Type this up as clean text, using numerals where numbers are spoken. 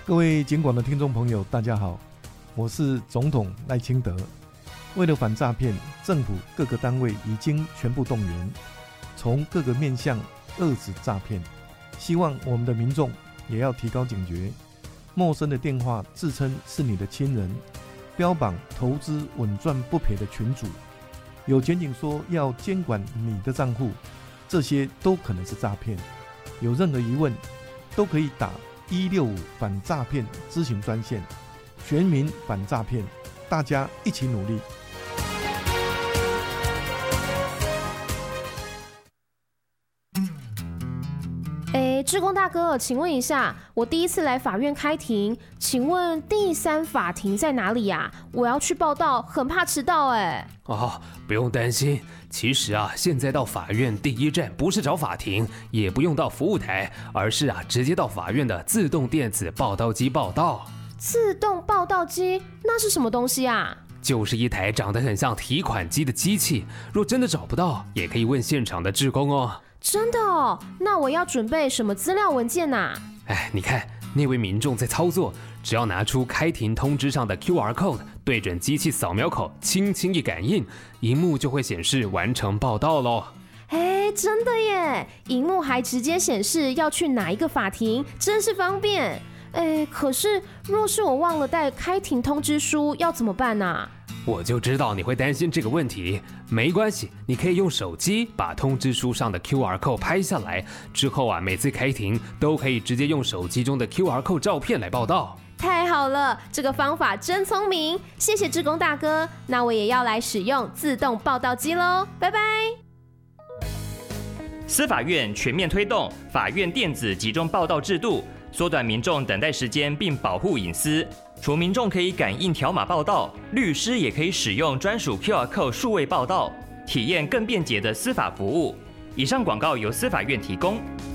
各位警广的听众朋友，大家好，我是总统赖清德。为了反诈骗，政府各个单位已经全部动员，从各个面向遏止诈骗。希望我们的民众也要提高警觉，陌生的电话自称是你的亲人，标榜投资稳赚不赔的群组，有检警说要监管你的账户，这些都可能是诈骗。有任何疑问，都可以打165反诈骗咨询专线，全民反诈骗，大家一起努力。 志工大哥，请问一下，我第一次来法院开庭，请问第3法庭在哪里呀？我要去报到，很怕迟到不用担心，其实现在到法院第一站不是找法庭，也不用到服务台，而是直接到法院的自动电子报到机报到。 自动报到机那是什么东西啊？ 就是一台长得很像提款机的机器，若真的找不到，也可以问现场的志工哦。 真的哦？那我要准备什么资料文件啊？ 你看那位民众在操作，只要拿出开庭通知上的 QR code， 对准机器扫描口，轻轻一感应，萤幕就会显示完成报到咯。 真的耶！萤幕还直接显示要去哪一个法庭，真是方便。可是若是我忘了带开庭通知书，要怎么办啊？ 我就知道你会担心这个问题，没关系，你可以用手机把通知书上的 QR code 拍下来，之后每次开庭都可以直接用手机中的 QR code 照片来报到。 太好了，这个方法真聪明，谢谢志工大哥。那我也要来使用自动报到机咯，拜拜。 司法院全面推动法院电子集中报到制度，缩短民众等待时间并保护隐私。除民众可以感应条码报到，律师也可以使用专属 QR code 数位报到，体验更便捷的司法服务。以上广告由司法院提供。